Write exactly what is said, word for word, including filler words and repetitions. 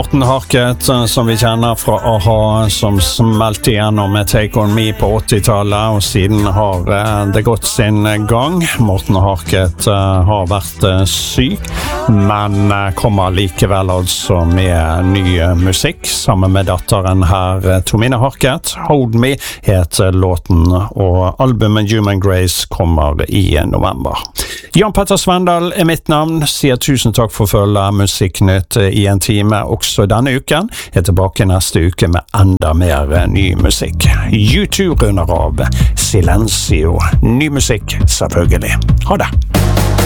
Morten Harket, som vi kjenner fra A-ha, som smelte igjennom med Take On Me på åttitallet, og siden har det gått sin gang. Morten Harket har vært syk, men kommer likevel altså med ny musikk, sammen med datteren her, Tomine Harket. Hold Me heter låten, og albumet Human Grace kommer i november. Jan Petter Svendal er mitt navn, sier tusen takk for å følge Musikknytt i en time også denne uken. Jeg er tilbake neste uke med enda mer ny musikk. U to runder av Silencio. Ny musikk, selvfølgelig. Ha det!